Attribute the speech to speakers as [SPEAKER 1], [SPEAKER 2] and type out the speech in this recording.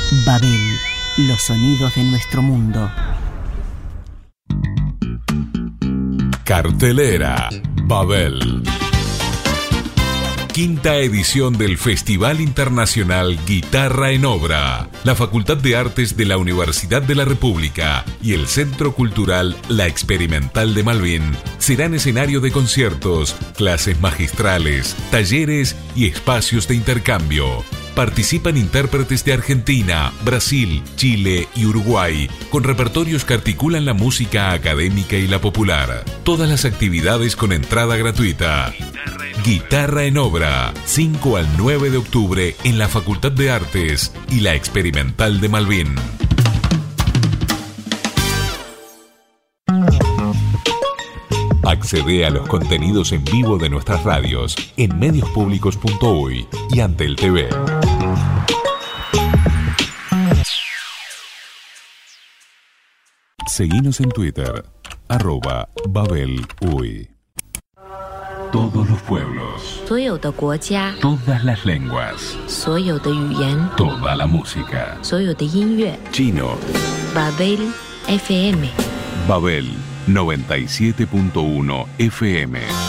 [SPEAKER 1] Babel, los sonidos de nuestro mundo.
[SPEAKER 2] Cartelera Babel. Quinta edición del Festival Internacional Guitarra en Obra. La Facultad de Artes de la Universidad de la República y el Centro Cultural La Experimental de Malvin serán escenario de conciertos, clases magistrales, talleres y espacios de intercambio. Participan intérpretes de Argentina, Brasil, Chile y Uruguay, con repertorios que articulan la música académica y la popular. Todas las actividades con entrada gratuita. Guitarra en Obra, 5 al 9 de octubre en la Facultad de Artes y la Experimental de Malvin. Accede a los contenidos en vivo de nuestras radios en mediospublicos.uy y Antel TV. Seguinos en Twitter, @BabelUy. Todos los pueblos,
[SPEAKER 3] 所有的国家，
[SPEAKER 2] todas las lenguas,
[SPEAKER 3] 所有的语言，
[SPEAKER 2] toda la música,
[SPEAKER 3] 所有的音乐。
[SPEAKER 2] chino,
[SPEAKER 3] Babel FM。
[SPEAKER 2] Babel 97.1 FM.